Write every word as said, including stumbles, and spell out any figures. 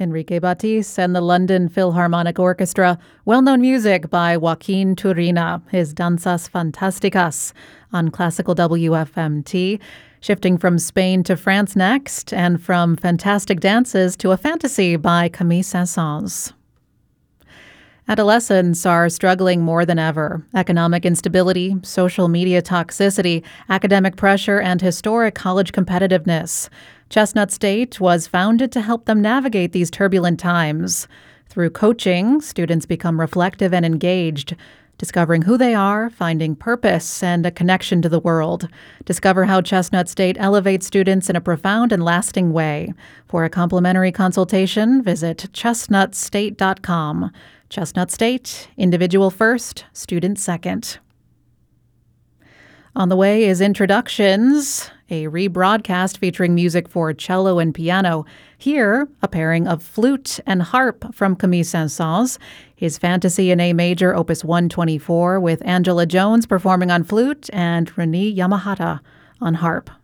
Enrique Batiste and the London Philharmonic Orchestra, well-known music by Joaquin Turina, his Danzas Fantásticas on Classical W F M T. Shifting from Spain to France next, and from fantastic dances to a fantasy by Camille Saint-Saëns. Adolescents are struggling more than ever. Economic instability, social media toxicity, academic pressure, and historic college competitiveness. Chestnut State was founded to help them navigate these turbulent times. Through coaching, students become reflective and engaged, discovering who they are, finding purpose, and a connection to the world. Discover how Chestnut State elevates students in a profound and lasting way. For a complimentary consultation, visit chestnut state dot com. Chestnut State, individual first, student second. On the way is Introductions, a rebroadcast featuring music for cello and piano. Here, a pairing of flute and harp from Camille Saint-Saëns, his Fantasy in A Major, Opus one twenty-four, with Angela Jones performing on flute and Renee Yamahata on harp.